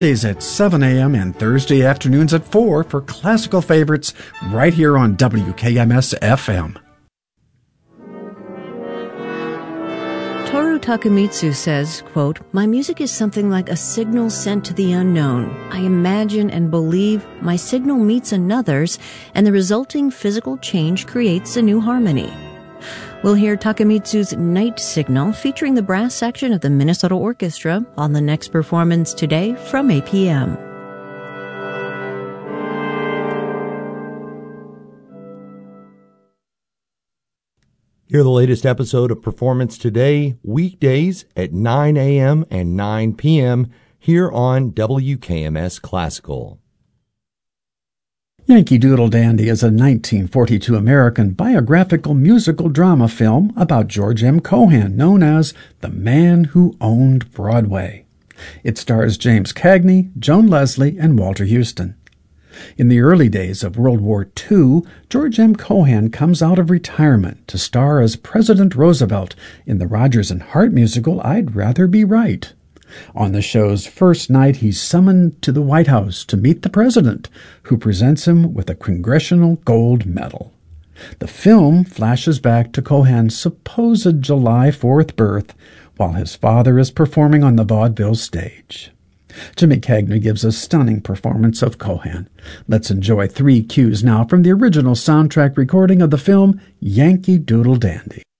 Days at 7 a.m. and Thursday afternoons at 4 for classical favorites right here on WKMS FM. Toru Takemitsu says, quote, "My music is something like a signal sent to the unknown. I imagine and believe my signal meets another's, and the resulting physical change creates a new harmony." We'll hear Takemitsu's Night Signal featuring the brass section of the Minnesota Orchestra on the next performance today from 8 p.m. Hear the latest episode of Performance Today, weekdays at 9 a.m. and 9 p.m. here on WKMS Classical. Yankee Doodle Dandy is a 1942 American biographical musical drama film about George M. Cohan, known as the man who owned Broadway. It stars James Cagney, Joan Leslie, and Walter Houston. In the early days of World War II, George M. Cohan comes out of retirement to star as President Roosevelt in the Rodgers and Hart musical I'd Rather Be Right. On the show's first night, he's summoned to the White House to meet the president, who presents him with a Congressional Gold Medal. The film flashes back to Cohan's supposed July 4th birth, while his father is performing on the vaudeville stage. Jimmy Cagney gives a stunning performance of Cohan. Let's enjoy 3 cues now from the original soundtrack recording of the film Yankee Doodle Dandy.